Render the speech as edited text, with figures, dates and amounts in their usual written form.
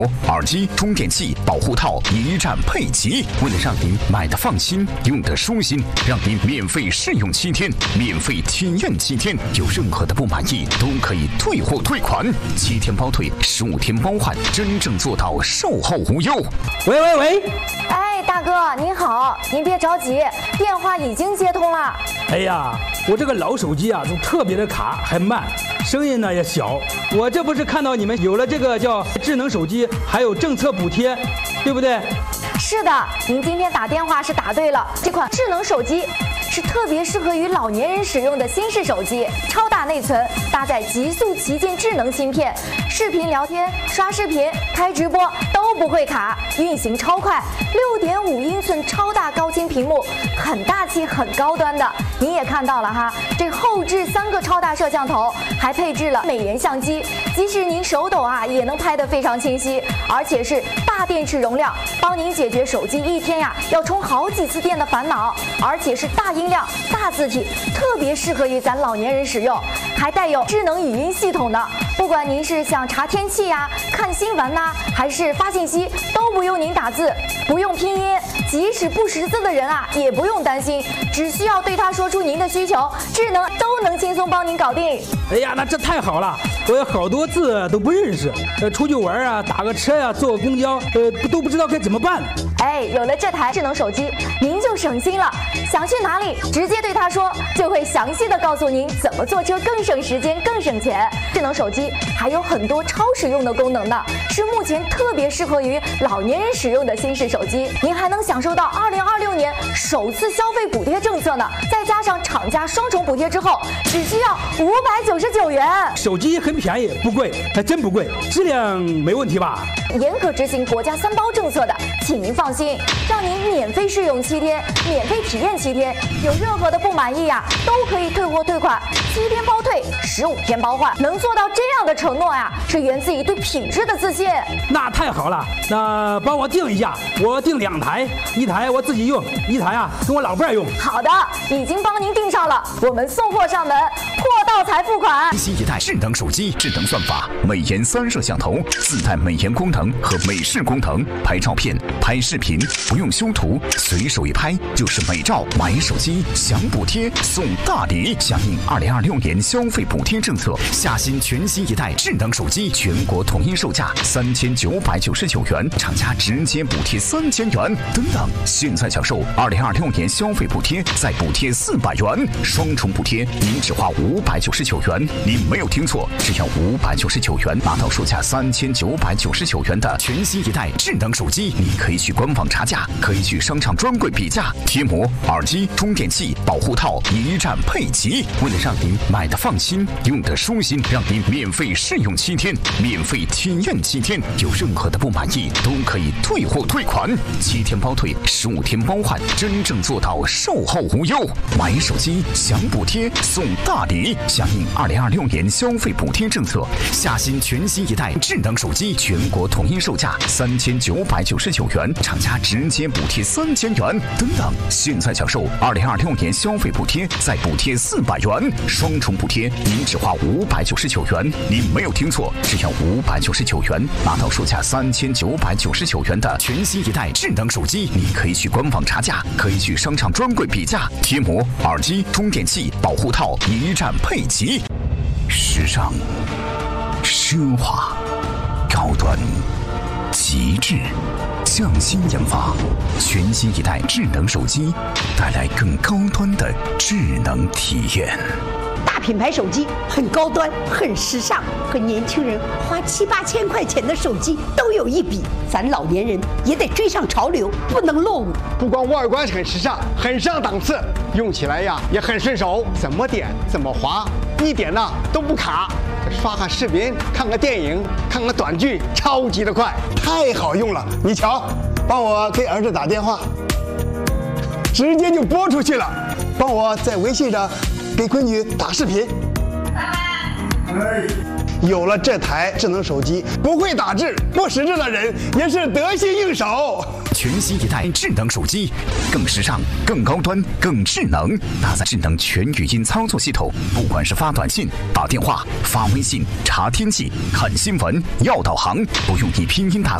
耳机、充电器、保护套一站配齐，为了让您买的放心，用的舒心，让您免费试用7天，免费体验7天，有任何的不满意都可以退货退款，7天包退，15天包换，真正做到售后无忧。 喂， 哎，大哥您好，您别着急，电话已经接通了。 哎呀，我这个老手机啊，都特别的卡，还慢，声音呢也小。我这不是看到你们有了这个叫智能手机，还有政策补贴，对不对？ 是的，您今天打电话是答对了。这款智能手机是特别适合于老年人使用的新式手机，超大内存，搭载极速旗舰智能芯片，视频聊天、刷视频、开直播都不会卡，运行超快，6.5英寸超大高清屏幕，很大气、很高端的。您也看到了哈，这后置3个超大摄像头，还配置了美颜相机，即使您手抖啊，也能拍得非常清晰，而且是大电池容量，帮您解决手机一天呀要充好几次电的烦恼，而且是大音量、大字体，特别适合于咱老年人使用，还带有智能语音系统的。不管您是想查天气呀、看新闻呐，还是发信息，都不用您打字，不用拼音，即使不识字的人啊，也不用担心，只需要对他说出您的需求，智能都能轻松帮您搞定。 哎呀，那这太好了，我有好多字都不认识，出去玩啊，打个车呀、坐个公交，都不知道该怎么办。 哎，有了这台智能手机，您就省心了，想去哪里直接对他说，就会详细的告诉您怎么坐车更省时间、更省钱。智能手机还有很多超实用的功能呢，是目前特别适合于老年人使用的新式手机。您还能享受到2026年首次消费补贴政策呢，再加上厂家双重补贴之后，只需要599元。 手机很便宜，不贵，还真不贵，质量没问题吧？ 严格执行国家3包政策的，请您放心，让您免费试用7天，免费体验7天，有任何的不满意呀，都可以退货退款，7天包退，15天包换，能做到这样的承诺呀，是源自于对品质的自信。 那太好了，那帮我订一下，我订2台，1台我自己用，1台啊跟我老伴儿用。 好的，已经帮您订上了，我们送货上门，货到才付款。 新一代智能手机，智能算法，美颜3摄像头，自带美颜功能和美视功能，拍照片、拍视频不用修图，随手一拍就是美照。买手机享补贴送大礼，响应2026年消费补贴政策，下新全新一代智能手机，全国统一售价3999元，厂家直接补贴3000元。等等，现在享受2026年消费补贴，再补贴400元，双重补贴，您只花599元。您没有听错，只要599元，拿到售价3999元的全新一代智能手机。你可以去官网查价，可以去商场专柜比价，贴膜、耳机、充电器、保护套一站配齐，为了让您买的放心，用的舒心，让您免费试用7天，免费体验7天，有任何的不满意都可以退货退款，7天包退，15天包换，真正做到售后无忧。买手机享补贴送大礼，响应2026年消费补贴政策，下新全新一代智能手机，全国统一售价3999元，厂家直接补贴3000元。等等，现在享受2026年消费补贴，再补贴400元，双重补贴，您只花599元。您没有听错，只要599元，拿到售价3999元的全新一代智能手机。你可以去官网查价，可以去商场专柜比价，贴膜、耳机、充电器、保护套一站配齐。时尚、奢华、高端、极致，匠心研发，全新一代智能手机，带来更高端的智能体验。 大品牌手机很高端，很时尚，和年轻人花7、8千块钱的手机都有一比。咱老年人也得追上潮流，不能落伍。 不光外观很时尚，很上档次，用起来呀也很顺手，怎么点怎么滑，一点呢都不卡。刷个视频，看个电影，看个短剧，超级的快，太好用了。你瞧，帮我给儿子打电话，直接就拨出去了。帮我在微信上给闺女打视频。哎， 有了这台智能手机，不会打字、不识字的人也是得心应手。 全新一代智能手机，更时尚、更高端、更智能，搭载智能全语音操作系统，不管是发短信、打电话、发微信、查天气、看新闻、要导航，不用你拼音打